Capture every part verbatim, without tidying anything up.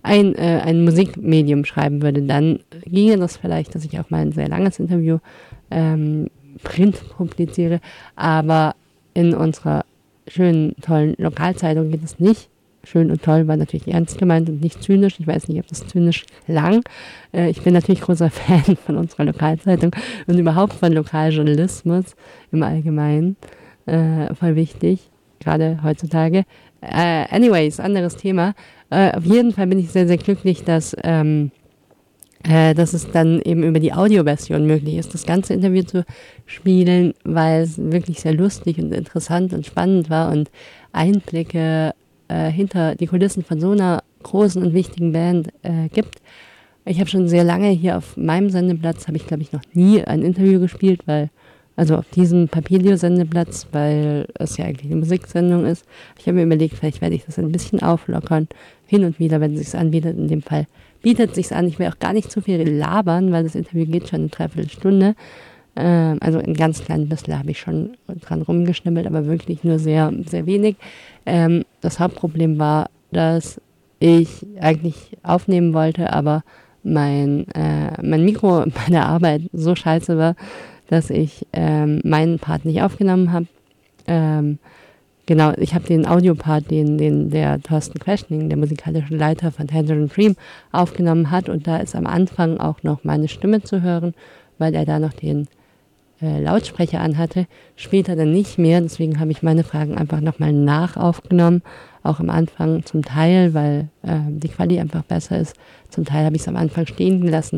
ein, äh, ein Musikmedium schreiben würde, dann ginge das vielleicht, dass ich auch mal ein sehr langes Interview ähm, Print publiziere, aber in unserer schönen, tollen Lokalzeitung geht es nicht. Schön und toll war natürlich ernst gemeint und nicht zynisch. Ich weiß nicht, ob das zynisch klang. Äh, ich bin natürlich großer Fan von unserer Lokalzeitung und überhaupt von Lokaljournalismus im Allgemeinen. Äh, voll wichtig, gerade heutzutage. Äh, anyways, anderes Thema. Äh, auf jeden Fall bin ich sehr, sehr glücklich, dass, ähm, äh, dass es dann eben über die Audioversion möglich ist, das ganze Interview zu spielen, weil es wirklich sehr lustig und interessant und spannend war und Einblicke äh, hinter die Kulissen von so einer großen und wichtigen Band äh, gibt. Ich habe schon sehr lange hier auf meinem Sendeplatz, habe ich glaube ich noch nie ein Interview gespielt, weil, also auf diesem Papilio-Sendeplatz, weil es ja eigentlich eine Musiksendung ist. Ich habe mir überlegt, vielleicht werde ich das ein bisschen auflockern, hin und wieder, wenn es sich anbietet. In dem Fall bietet es sich an. Ich will auch gar nicht zu viel labern, weil das Interview geht schon eine Dreiviertelstunde. Ähm, also ein ganz kleines bisschen habe ich schon dran rumgeschnibbelt, aber wirklich nur sehr, sehr wenig. Ähm, das Hauptproblem war, dass ich eigentlich aufnehmen wollte, aber mein, äh, mein Mikro bei der Arbeit so scheiße war, dass ich ähm, meinen Part nicht aufgenommen habe. Ähm, genau, ich habe den Audiopart, den, den der Thorsten Questioning, der musikalische Leiter von Tangerine Dream, aufgenommen hat. Und da ist am Anfang auch noch meine Stimme zu hören, weil er da noch den äh, Lautsprecher anhatte. Später dann nicht mehr, deswegen habe ich meine Fragen einfach nochmal nachaufgenommen. Auch am Anfang zum Teil, weil äh, die Quali einfach besser ist. Zum Teil habe ich es am Anfang stehen gelassen.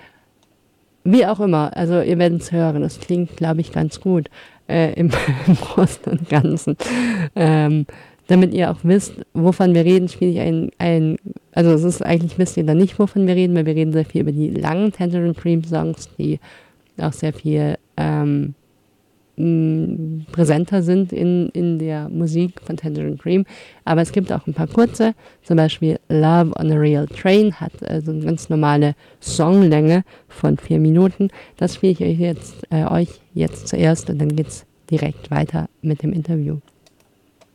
Wie auch immer, also ihr werdet es hören, es klingt, glaube ich, ganz gut äh, im, im Großen und Ganzen. Ähm, damit ihr auch wisst, wovon wir reden, spiele ich ein, ein, also es ist eigentlich, wisst ihr dann nicht, wovon wir reden, weil wir reden sehr viel über die langen Tangerine Dream Songs, die auch sehr viel ähm, mh, präsenter sind in, in der Musik von Tangerine Dream. Aber es gibt auch ein paar kurze, zum Beispiel Love on a Real Train hat also eine ganz normale Songlänge von vier Minuten. Das spiele ich euch jetzt, äh, euch jetzt zuerst und dann geht's direkt weiter mit dem Interview.